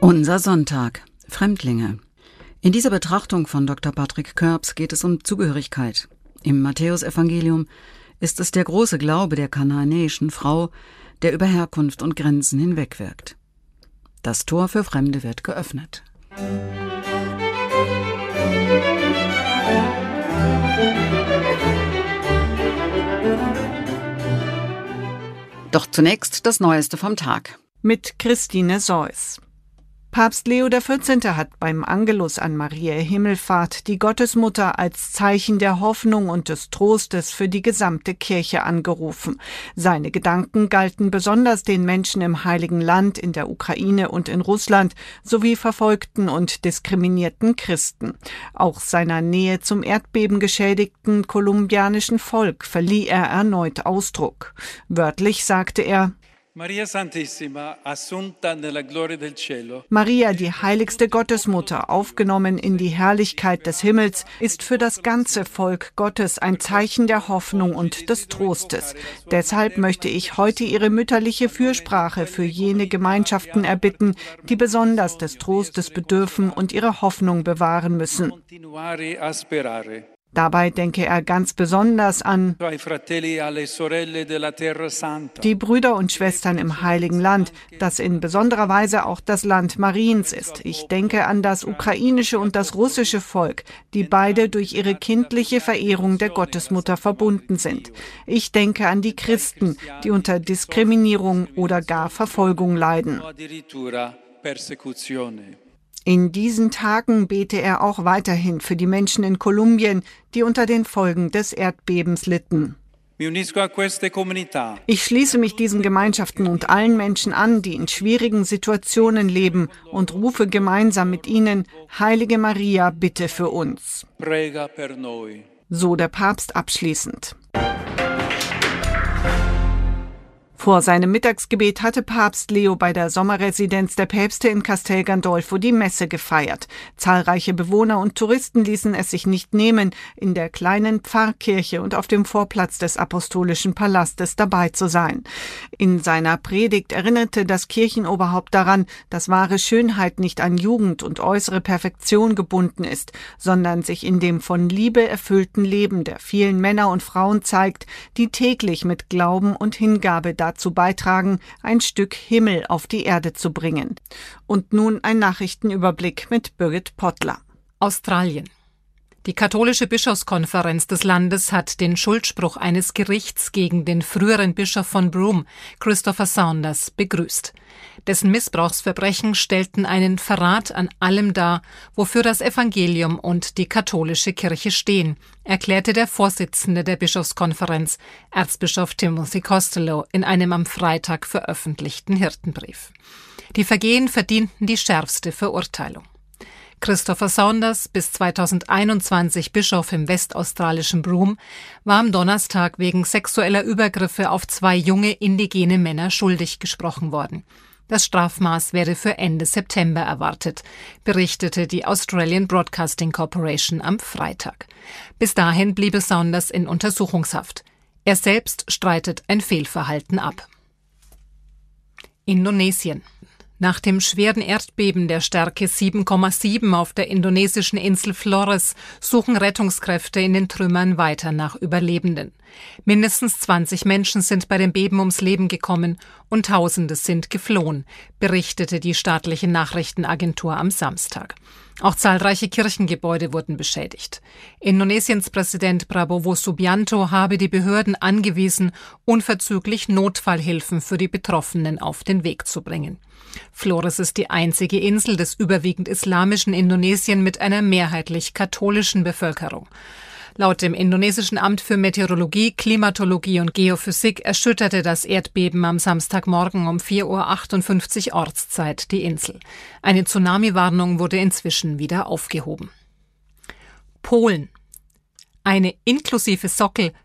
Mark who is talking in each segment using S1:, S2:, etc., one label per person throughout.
S1: Unser Sonntag. Fremdlinge. In dieser Betrachtung von Dr. Patrick Körbs geht es um Zugehörigkeit. Im Matthäusevangelium ist es der große Glaube der kanaanäischen Frau, der über Herkunft und Grenzen hinwegwirkt. Das Tor für Fremde wird geöffnet. Doch zunächst das Neueste vom Tag.
S2: Mit Christine Seuss. Papst Leo XIV. Hat beim Angelus an Mariä Himmelfahrt die Gottesmutter als Zeichen der Hoffnung und des Trostes für die gesamte Kirche angerufen. Seine Gedanken galten besonders den Menschen im Heiligen Land, in der Ukraine und in Russland, sowie verfolgten und diskriminierten Christen. Auch seiner Nähe zum erdbebengeschädigten kolumbianischen Volk verlieh er erneut Ausdruck. Wörtlich sagte er:
S3: Maria Santissima, assunta nella gloria del cielo.
S2: Maria, die heiligste Gottesmutter, aufgenommen in die Herrlichkeit des Himmels, ist für das ganze Volk Gottes ein Zeichen der Hoffnung und des Trostes. Deshalb möchte ich heute ihre mütterliche Fürsprache für jene Gemeinschaften erbitten, die besonders des Trostes bedürfen und ihre Hoffnung bewahren müssen. Dabei denke er ganz besonders an die Brüder und Schwestern im Heiligen Land, das in besonderer Weise auch das Land Mariens ist. Ich denke an das ukrainische und das russische Volk, die beide durch ihre kindliche Verehrung der Gottesmutter verbunden sind. Ich denke an die Christen, die unter Diskriminierung oder gar Verfolgung leiden. In diesen Tagen bete er auch weiterhin für die Menschen in Kolumbien, die unter den Folgen des Erdbebens litten. Ich schließe mich diesen Gemeinschaften und allen Menschen an, die in schwierigen Situationen leben, und rufe gemeinsam mit ihnen: Heilige Maria, bitte für uns. So der Papst abschließend. Vor seinem Mittagsgebet hatte Papst Leo bei der Sommerresidenz der Päpste in Castel Gandolfo die Messe gefeiert. Zahlreiche Bewohner und Touristen ließen es sich nicht nehmen, in der kleinen Pfarrkirche und auf dem Vorplatz des Apostolischen Palastes dabei zu sein. In seiner Predigt erinnerte das Kirchenoberhaupt daran, dass wahre Schönheit nicht an Jugend und äußere Perfektion gebunden ist, sondern sich in dem von Liebe erfüllten Leben der vielen Männer und Frauen zeigt, die täglich mit Glauben und Hingabe dazu beitragen, ein Stück Himmel auf die Erde zu bringen. Und nun ein Nachrichtenüberblick mit Birgit Pottler.
S4: Australien. Die katholische Bischofskonferenz des Landes hat den Schuldspruch eines Gerichts gegen den früheren Bischof von Broome, Christopher Saunders, begrüßt. Dessen Missbrauchsverbrechen stellten einen Verrat an allem dar, wofür das Evangelium und die katholische Kirche stehen, erklärte der Vorsitzende der Bischofskonferenz, Erzbischof Timothy Costello, in einem am Freitag veröffentlichten Hirtenbrief. Die Vergehen verdienten die schärfste Verurteilung. Christopher Saunders, bis 2021 Bischof im westaustralischen Broome, war am Donnerstag wegen sexueller Übergriffe auf 2 junge indigene Männer schuldig gesprochen worden. Das Strafmaß werde für Ende September erwartet, berichtete die Australian Broadcasting Corporation am Freitag. Bis dahin bliebe Saunders in Untersuchungshaft. Er selbst streitet ein Fehlverhalten ab. Indonesien. Nach dem schweren Erdbeben der Stärke 7,7 auf der indonesischen Insel Flores suchen Rettungskräfte in den Trümmern weiter nach Überlebenden. Mindestens 20 Menschen sind bei dem Beben ums Leben gekommen und Tausende sind geflohen, berichtete die staatliche Nachrichtenagentur am Samstag. Auch zahlreiche Kirchengebäude wurden beschädigt. Indonesiens Präsident Prabowo Subianto habe die Behörden angewiesen, unverzüglich Notfallhilfen für die Betroffenen auf den Weg zu bringen. Flores ist die einzige Insel des überwiegend islamischen Indonesien mit einer mehrheitlich katholischen Bevölkerung. Laut dem indonesischen Amt für Meteorologie, Klimatologie und Geophysik erschütterte das Erdbeben am Samstagmorgen um 4:58 Uhr Ortszeit die Insel. Eine Tsunami-Warnung wurde inzwischen wieder aufgehoben. Polen. Eine inklusive Sockel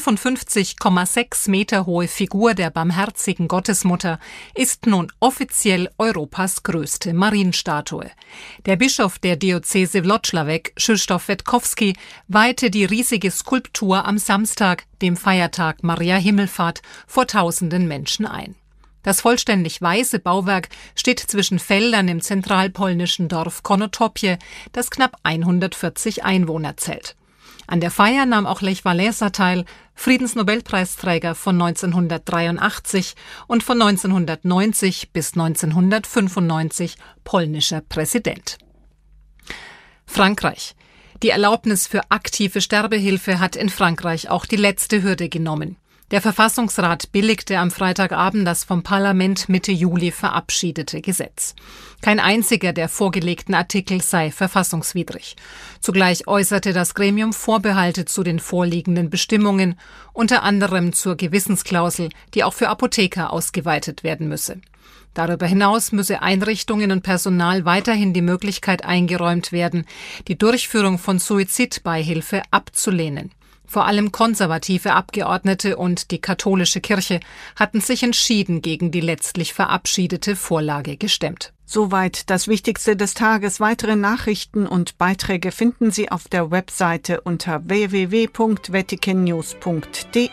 S4: 55,6 Meter hohe Figur der barmherzigen Gottesmutter ist nun offiziell Europas größte Marienstatue. Der Bischof der Diözese Włocławek, Krzysztof Wetkowski, weihte die riesige Skulptur am Samstag, dem Feiertag Maria Himmelfahrt, vor tausenden Menschen ein. Das vollständig weiße Bauwerk steht zwischen Feldern im zentralpolnischen Dorf Konotopie, das knapp 140 Einwohner zählt. An der Feier nahm auch Lech Wałęsa teil, Friedensnobelpreisträger von 1983 und von 1990 bis 1995 polnischer Präsident. Frankreich. Die Erlaubnis für aktive Sterbehilfe hat in Frankreich auch die letzte Hürde genommen. Der Verfassungsrat billigte am Freitagabend das vom Parlament Mitte Juli verabschiedete Gesetz. Kein einziger der vorgelegten Artikel sei verfassungswidrig. Zugleich äußerte das Gremium Vorbehalte zu den vorliegenden Bestimmungen, unter anderem zur Gewissensklausel, die auch für Apotheker ausgeweitet werden müsse. Darüber hinaus müsse Einrichtungen und Personal weiterhin die Möglichkeit eingeräumt werden, die Durchführung von Suizidbeihilfe abzulehnen. Vor allem konservative Abgeordnete und die katholische Kirche hatten sich entschieden gegen die letztlich verabschiedete Vorlage gestemmt.
S2: Soweit das Wichtigste des Tages. Weitere Nachrichten und Beiträge finden Sie auf der Webseite unter www.vaticannews.de.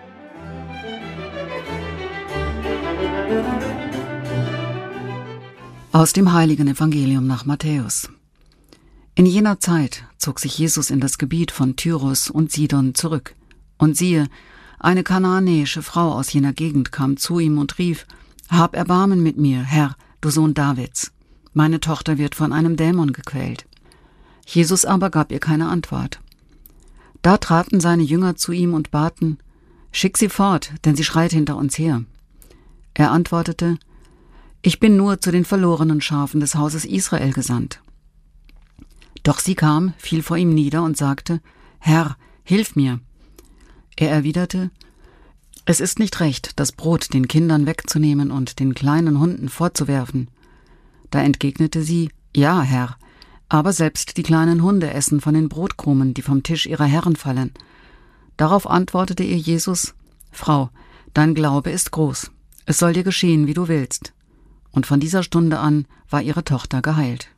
S1: Aus dem Heiligen Evangelium nach Matthäus. In jener Zeit zog sich Jesus in das Gebiet von Tyrus und Sidon zurück. Und siehe, eine kanaanäische Frau aus jener Gegend kam zu ihm und rief: Hab Erbarmen mit mir, Herr, du Sohn Davids. Meine Tochter wird von einem Dämon gequält. Jesus aber gab ihr keine Antwort. Da traten seine Jünger zu ihm und baten: Schick sie fort, denn sie schreit hinter uns her. Er antwortete: Ich bin nur zu den verlorenen Schafen des Hauses Israel gesandt. Doch sie kam, fiel vor ihm nieder und sagte: Herr, hilf mir. Er erwiderte: Es ist nicht recht, das Brot den Kindern wegzunehmen und den kleinen Hunden vorzuwerfen. Da entgegnete sie: Ja, Herr, aber selbst die kleinen Hunde essen von den Brotkrumen, die vom Tisch ihrer Herren fallen. Darauf antwortete ihr Jesus: Frau, dein Glaube ist groß. Es soll dir geschehen, wie du willst. Und von dieser Stunde an war ihre Tochter geheilt.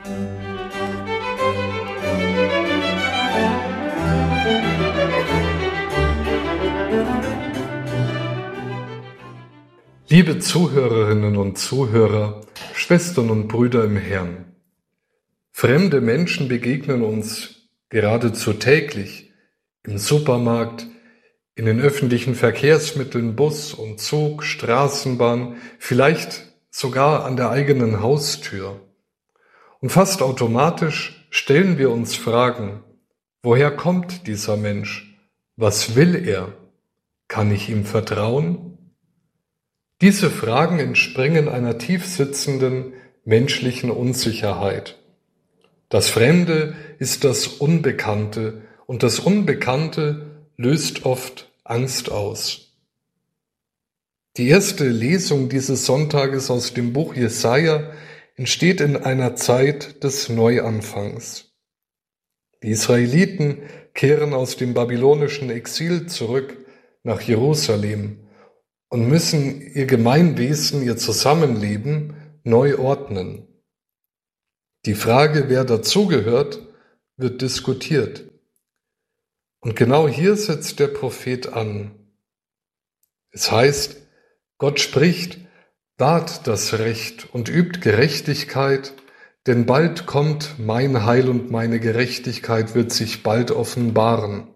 S5: Liebe Zuhörerinnen und Zuhörer, Schwestern und Brüder im Herrn, fremde Menschen begegnen uns geradezu täglich im Supermarkt, in den öffentlichen Verkehrsmitteln, Bus und Zug, Straßenbahn, vielleicht sogar an der eigenen Haustür. Und fast automatisch stellen wir uns Fragen: Woher kommt dieser Mensch? Was will er? Kann ich ihm vertrauen? Diese Fragen entspringen einer tiefsitzenden menschlichen Unsicherheit. Das Fremde ist das Unbekannte und das Unbekannte löst oft Angst aus. Die erste Lesung dieses Sonntages aus dem Buch Jesaja entsteht in einer Zeit des Neuanfangs. Die Israeliten kehren aus dem babylonischen Exil zurück nach Jerusalem und müssen ihr Gemeinwesen, ihr Zusammenleben neu ordnen. Die Frage, wer dazugehört, wird diskutiert. Und genau hier setzt der Prophet an. Es heißt, Gott spricht: Wahrt das Recht und übt Gerechtigkeit, denn bald kommt mein Heil und meine Gerechtigkeit wird sich bald offenbaren.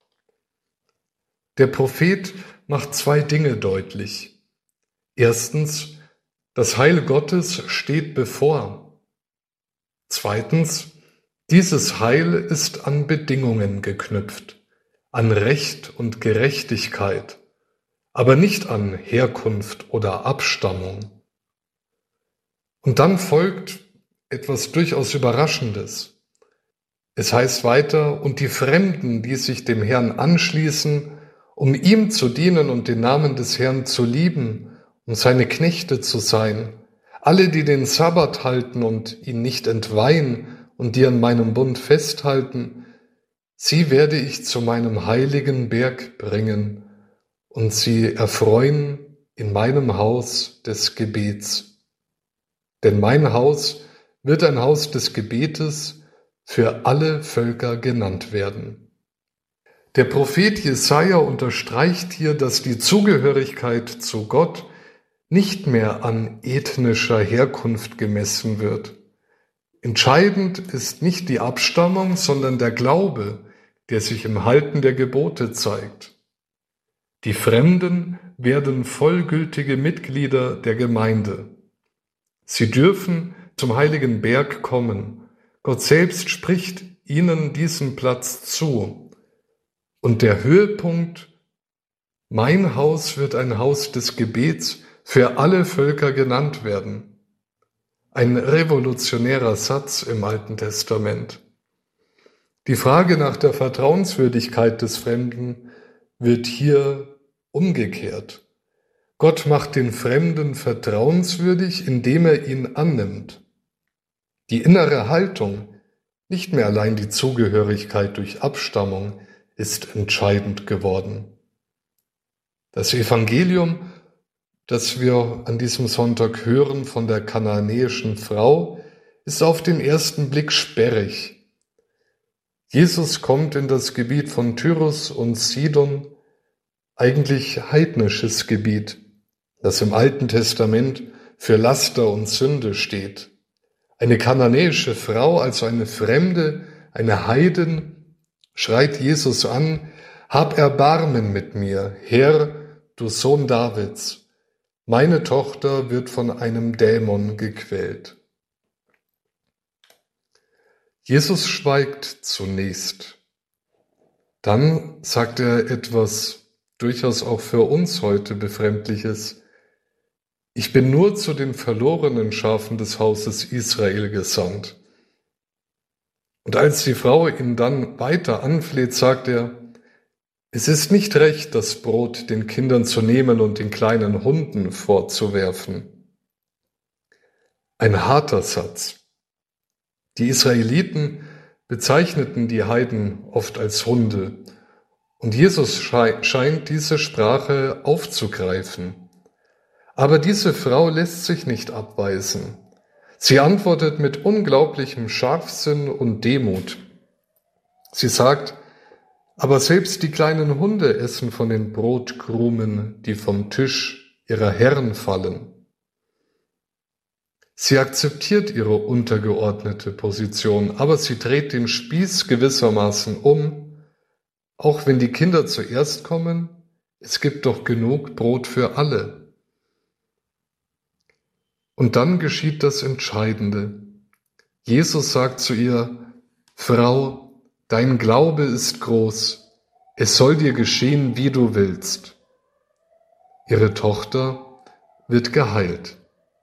S5: Der Prophet macht zwei Dinge deutlich. Erstens, das Heil Gottes steht bevor. Zweitens, dieses Heil ist an Bedingungen geknüpft, an Recht und Gerechtigkeit, aber nicht an Herkunft oder Abstammung. Und dann folgt etwas durchaus Überraschendes. Es heißt weiter: Und die Fremden, die sich dem Herrn anschließen, um ihm zu dienen und den Namen des Herrn zu lieben, um seine Knechte zu sein, alle, die den Sabbat halten und ihn nicht entweihen und die an meinem Bund festhalten, sie werde ich zu meinem heiligen Berg bringen und sie erfreuen in meinem Haus des Gebets. Denn mein Haus wird ein Haus des Gebetes für alle Völker genannt werden. Der Prophet Jesaja unterstreicht hier, dass die Zugehörigkeit zu Gott nicht mehr an ethnischer Herkunft gemessen wird. Entscheidend ist nicht die Abstammung, sondern der Glaube, der sich im Halten der Gebote zeigt. Die Fremden werden vollgültige Mitglieder der Gemeinde. Sie dürfen zum heiligen Berg kommen. Gott selbst spricht ihnen diesen Platz zu. Und der Höhepunkt: Mein Haus wird ein Haus des Gebets für alle Völker genannt werden. Ein revolutionärer Satz im Alten Testament. Die Frage nach der Vertrauenswürdigkeit des Fremden wird hier umgekehrt. Gott macht den Fremden vertrauenswürdig, indem er ihn annimmt. Die innere Haltung, nicht mehr allein die Zugehörigkeit durch Abstammung, ist entscheidend geworden. Das Evangelium, das wir an diesem Sonntag hören von der kanaanäischen Frau, ist auf den ersten Blick sperrig. Jesus kommt in das Gebiet von Tyrus und Sidon, eigentlich heidnisches Gebiet, das im Alten Testament für Laster und Sünde steht. Eine kanaanäische Frau, also eine Fremde, eine Heidin, schreit Jesus an: Hab Erbarmen mit mir, Herr, du Sohn Davids. Meine Tochter wird von einem Dämon gequält. Jesus schweigt zunächst. Dann sagt er etwas durchaus auch für uns heute Befremdliches. Ich bin nur zu den verlorenen Schafen des Hauses Israel gesandt. Und als die Frau ihn dann weiter anfleht, sagt er: Es ist nicht recht, das Brot den Kindern zu nehmen und den kleinen Hunden vorzuwerfen. Ein harter Satz. Die Israeliten bezeichneten die Heiden oft als Hunde, und Jesus scheint diese Sprache aufzugreifen. Aber diese Frau lässt sich nicht abweisen. Sie antwortet mit unglaublichem Scharfsinn und Demut. Sie sagt: Aber selbst die kleinen Hunde essen von den Brotkrumen, die vom Tisch ihrer Herren fallen. Sie akzeptiert ihre untergeordnete Position, aber sie dreht den Spieß gewissermaßen um. Auch wenn die Kinder zuerst kommen, es gibt doch genug Brot für alle. Und dann geschieht das Entscheidende. Jesus sagt zu ihr: Frau, dein Glaube ist groß, es soll dir geschehen, wie du willst. Ihre Tochter wird geheilt.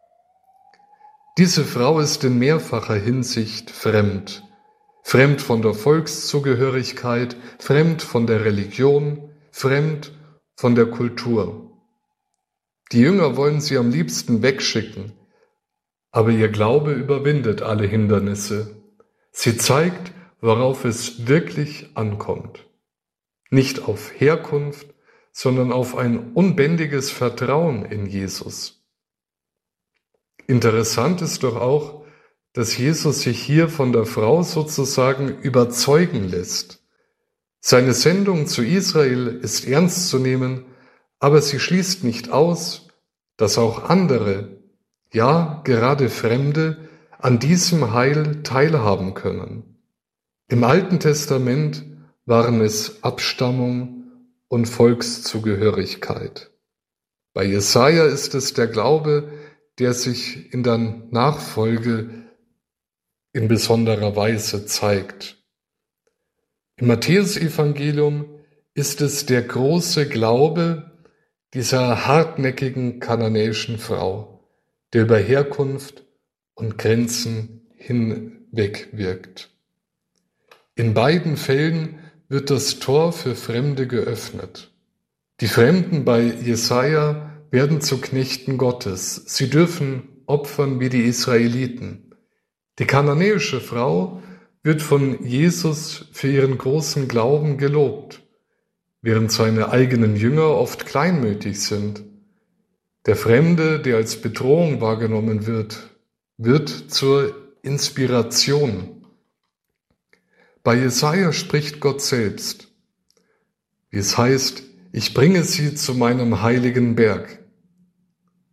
S5: Diese Frau ist in mehrfacher Hinsicht fremd. Fremd von der Volkszugehörigkeit, fremd von der Religion, fremd von der Kultur. Die Jünger wollen sie am liebsten wegschicken, aber ihr Glaube überwindet alle Hindernisse. Sie zeigt, worauf es wirklich ankommt. Nicht auf Herkunft, sondern auf ein unbändiges Vertrauen in Jesus. Interessant ist doch auch, dass Jesus sich hier von der Frau sozusagen überzeugen lässt. Seine Sendung zu Israel ist ernst zu nehmen, aber sie schließt nicht aus, dass auch andere, ja gerade Fremde, an diesem Heil teilhaben können. Im Alten Testament waren es Abstammung und Volkszugehörigkeit. Bei Jesaja ist es der Glaube, der sich in der Nachfolge in besonderer Weise zeigt. Im Matthäusevangelium ist es der große Glaube dieser hartnäckigen kanaanäischen Frau, der über Herkunft und Grenzen hinweg wirkt. In beiden Fällen wird das Tor für Fremde geöffnet. Die Fremden bei Jesaja werden zu Knechten Gottes. Sie dürfen opfern wie die Israeliten. Die kanaanäische Frau wird von Jesus für ihren großen Glauben gelobt, während seine eigenen Jünger oft kleinmütig sind. Der Fremde, der als Bedrohung wahrgenommen wird, wird zur Inspiration. Bei Jesaja spricht Gott selbst, wie es heißt: Ich bringe sie zu meinem heiligen Berg.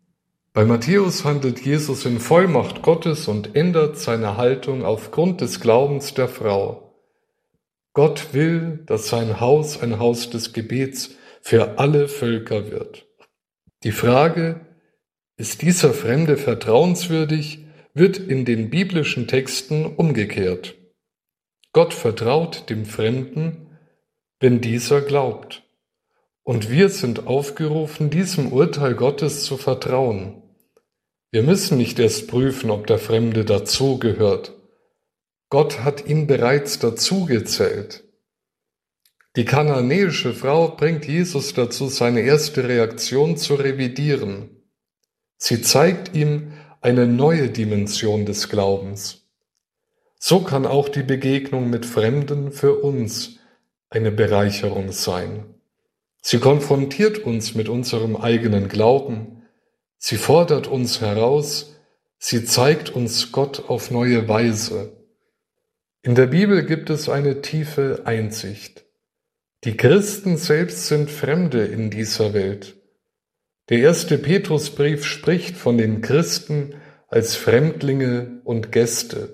S5: Bei Matthäus handelt Jesus in Vollmacht Gottes und ändert seine Haltung aufgrund des Glaubens der Frau. Gott will, dass sein Haus ein Haus des Gebets für alle Völker wird. Die Frage, ist dieser Fremde vertrauenswürdig, wird in den biblischen Texten umgekehrt. Gott vertraut dem Fremden, wenn dieser glaubt. Und wir sind aufgerufen, diesem Urteil Gottes zu vertrauen. Wir müssen nicht erst prüfen, ob der Fremde dazugehört. Gott hat ihn bereits dazugezählt. Die kananäische Frau bringt Jesus dazu, seine erste Reaktion zu revidieren. Sie zeigt ihm eine neue Dimension des Glaubens. So kann auch die Begegnung mit Fremden für uns eine Bereicherung sein. Sie konfrontiert uns mit unserem eigenen Glauben, sie fordert uns heraus, sie zeigt uns Gott auf neue Weise. In der Bibel gibt es eine tiefe Einsicht. Die Christen selbst sind Fremde in dieser Welt. Der erste Petrusbrief spricht von den Christen als Fremdlinge und Gäste.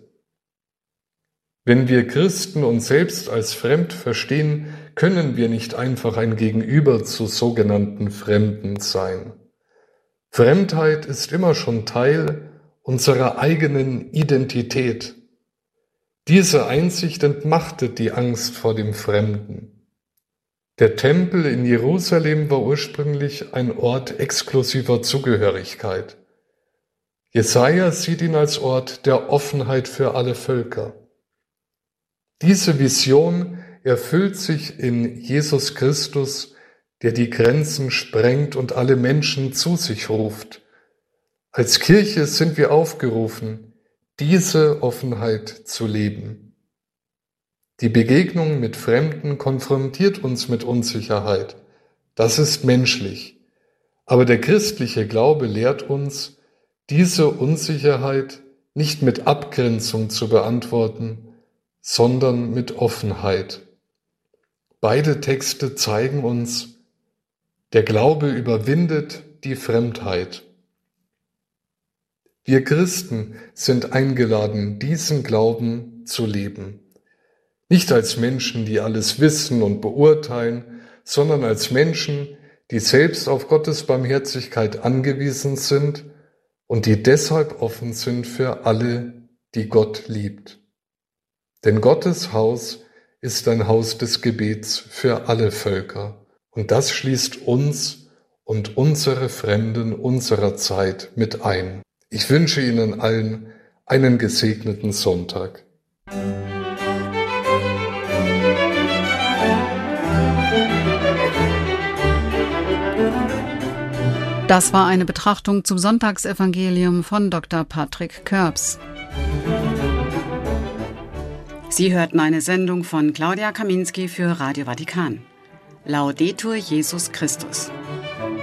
S5: Wenn wir Christen uns selbst als fremd verstehen, können wir nicht einfach ein Gegenüber zu sogenannten Fremden sein. Fremdheit ist immer schon Teil unserer eigenen Identität. Diese Einsicht entmachtet die Angst vor dem Fremden. Der Tempel in Jerusalem war ursprünglich ein Ort exklusiver Zugehörigkeit. Jesaja sieht ihn als Ort der Offenheit für alle Völker. Diese Vision erfüllt sich in Jesus Christus, der die Grenzen sprengt und alle Menschen zu sich ruft. Als Kirche sind wir aufgerufen, diese Offenheit zu leben. Die Begegnung mit Fremden konfrontiert uns mit Unsicherheit. Das ist menschlich. Aber der christliche Glaube lehrt uns, diese Unsicherheit nicht mit Abgrenzung zu beantworten, sondern mit Offenheit. Beide Texte zeigen uns, der Glaube überwindet die Fremdheit. Wir Christen sind eingeladen, diesen Glauben zu leben. Nicht als Menschen, die alles wissen und beurteilen, sondern als Menschen, die selbst auf Gottes Barmherzigkeit angewiesen sind und die deshalb offen sind für alle, die Gott liebt. Denn Gottes Haus ist ein Haus des Gebets für alle Völker. Und das schließt uns und unsere Fremden unserer Zeit mit ein. Ich wünsche Ihnen allen einen gesegneten Sonntag.
S1: Das war eine Betrachtung zum Sonntagsevangelium von Dr. Patrick Körbs. Sie hörten eine Sendung von Claudia Kaminski für Radio Vatikan. Laudetur Jesus Christus.